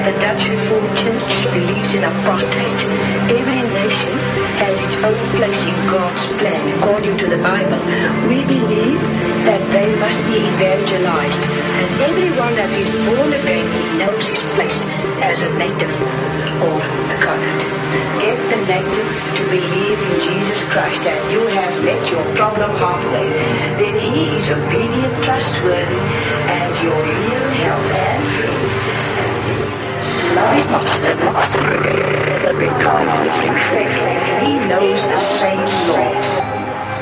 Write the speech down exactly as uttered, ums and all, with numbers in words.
The Dutch Reformed Church believes in apartheid. Every nation has its own place in God's plan according to the Bible. We believe that they must be evangelized, and everyone that is born again knows his place as a native or a convert. Get the native to believe in Jesus Christ, and you have met your problem halfway. Then he is obedient, trustworthy, and your real help and friend. Love is not the master brigade, but kind of the free faith. He knows the same